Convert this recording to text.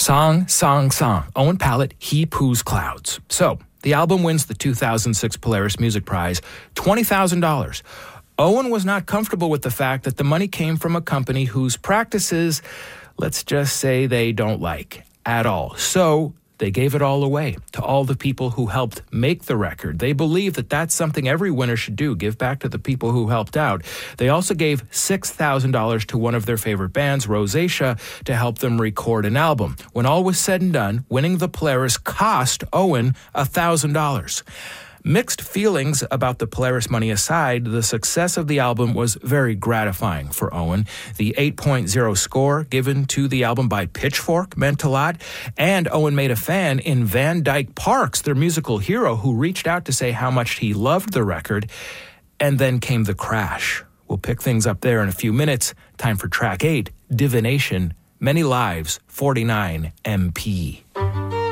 Song, Song, Song. Owen Pallett, He Poos Clouds. So, the album wins the 2006 Polaris Music Prize, $20,000. Owen was not comfortable with the fact that the money came from a company whose practices, let's just say, they don't like at all. So they gave it all away to all the people who helped make the record. They believe that that's something every winner should do, give back to the people who helped out. They also gave $6,000 to one of their favorite bands, Rosacea, to help them record an album. When all was said and done, winning the Polaris cost Owen $1,000. Mixed feelings about the Polaris money aside, the success of the album was very gratifying for Owen. The 8.0 score given to the album by Pitchfork meant a lot, and Owen made a fan in Van Dyke Parks, their musical hero, who reached out to say how much he loved the record, and then came the crash. We'll pick things up there in a few minutes. Time for track 8, Divination, Many Lives, 49 MP.